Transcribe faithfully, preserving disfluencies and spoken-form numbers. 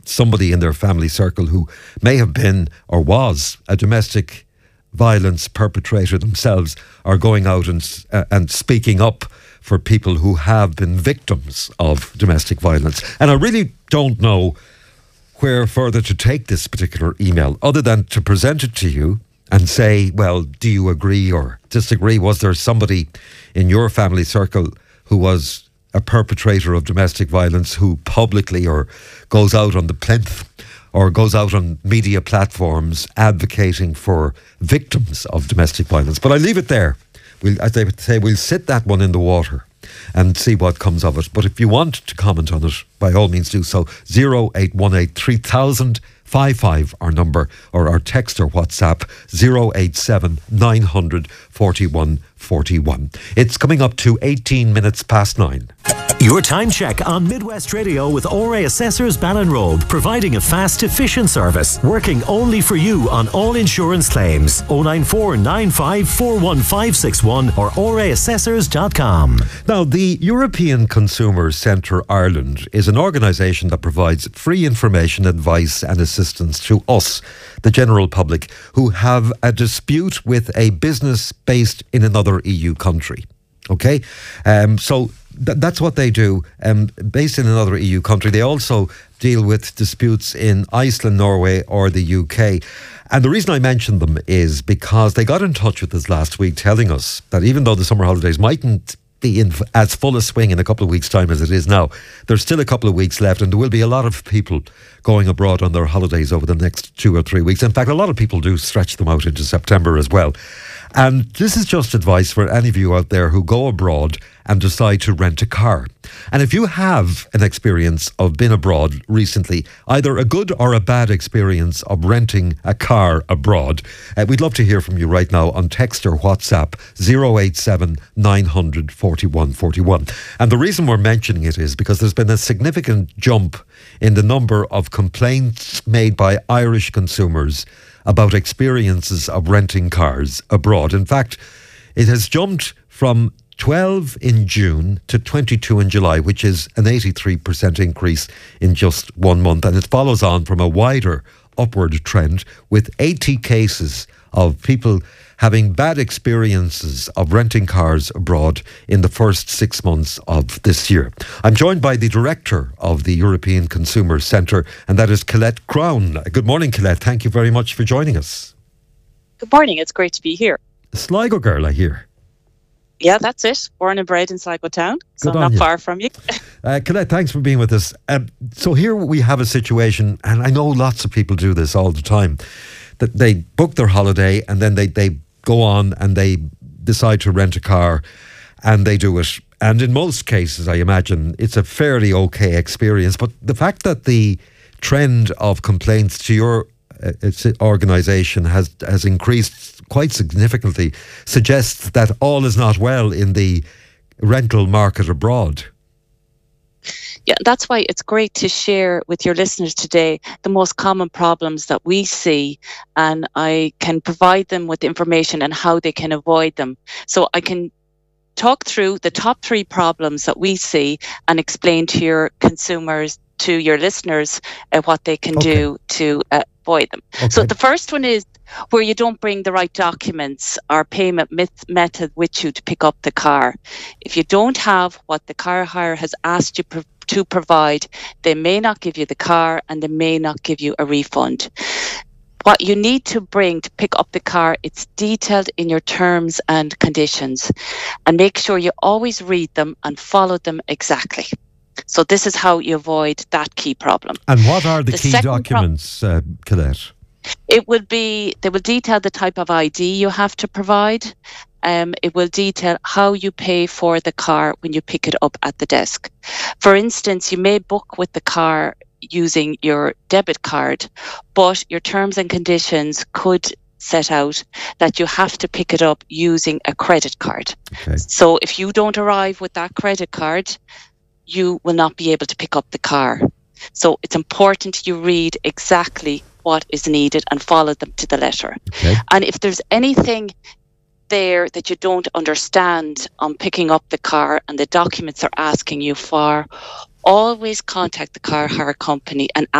somebody in their family circle who may have been or was a domestic violence perpetrator themselves are going out and uh, and speaking up for people who have been victims of domestic violence. And I really don't know where further to take this particular email other than to present it to you and say, well, do you agree or disagree? Was there somebody in your family circle who was a perpetrator of domestic violence who publicly or goes out on the plinth or goes out on media platforms advocating for victims of domestic violence? But I leave it there. We'll, as they would say, we'll sit that one in the water and see what comes of it. But if you want to comment on it, by all means do so. zero eight one eight three thousand five five, our number, or our text or WhatsApp, zero eight seven nine hundred forty-one forty-one. It's coming up to eighteen minutes past nine. Your time check on Midwest Radio with O R A Assessors Ballinrobe, providing a fast, efficient service, working only for you on all insurance claims. oh nine four nine five four one five six one or O R A assessors dot com. Now, the European Consumer Centre Ireland is an organisation that provides free information, advice and assistance to us, the general public, who have a dispute with a business based in another E U country. Okay? Um, so th- that's what they do, um, based in another E U country. They also deal with disputes in Iceland, Norway or the U K. And the reason I mentioned them is because they got in touch with us last week telling us that even though the summer holidays mightn't be in as full a swing in a couple of weeks' time as it is now, there's still a couple of weeks left, and there will be a lot of people going abroad on their holidays over the next two or three weeks. In fact, a lot of people do stretch them out into September as well. And this is just advice for any of you out there who go abroad and decide to rent a car. And if you have an experience of being abroad recently, either a good or a bad experience of renting a car abroad, uh, we'd love to hear from you right now on text or WhatsApp zero eight seven nine hundred forty-one forty-one. And the reason we're mentioning it is because there's been a significant jump in the number of complaints made by Irish consumers about experiences of renting cars abroad. In fact, it has jumped from twelve in June to twenty-two in July, which is an eighty-three percent increase in just one month. And it follows on from a wider upward trend with eighty cases of people having bad experiences of renting cars abroad in the first six months of this year. I'm joined by the director of the European Consumer Centre, and that is Colette Crown. Good morning, Colette. Thank you very much for joining us. Good morning. It's great to be here. Sligo girl, I hear. Yeah, that's it. Born and bred in Sligo town, so not you. far from you. uh, Colette, thanks for being with us. Um, so here we have a situation, and I know lots of people do this all the time, that they book their holiday and then they, they go on and they decide to rent a car and they do it. And in most cases, I imagine, it's a fairly okay experience. But the fact that the trend of complaints to your uh, organisation has, has increased quite significantly suggests that all is not well in the rental market abroad. Yeah, that's why it's great to share with your listeners today the most common problems that we see, and I can provide them with information on how they can avoid them. So I can talk through the top three problems that we see and explain to your consumers, to your listeners, uh, what they can okay. do to uh, avoid them. Okay. So the first one is where you don't bring the right documents or payment myth- method with you to pick up the car. If you don't have what the car hire has asked you pro- to provide, they may not give you the car and they may not give you a refund. What you need to bring to pick up the car, it's detailed in your terms and conditions, and make sure you always read them and follow them exactly. So this is how you avoid that key problem. And what are the, the key documents, pro- uh, Colette? It will be, they will detail the type of I D you have to provide. Um, it will detail how you pay for the car when you pick it up at the desk. For instance, you may book with the car using your debit card, but your terms and conditions could set out that you have to pick it up using a credit card. Okay. So if you don't arrive with that credit card, you will not be able to pick up the car. So it's important you read exactly what is needed and follow them to the letter. Okay. And if there's anything there that you don't understand on picking up the car and the documents they're asking you for, always contact the car hire company and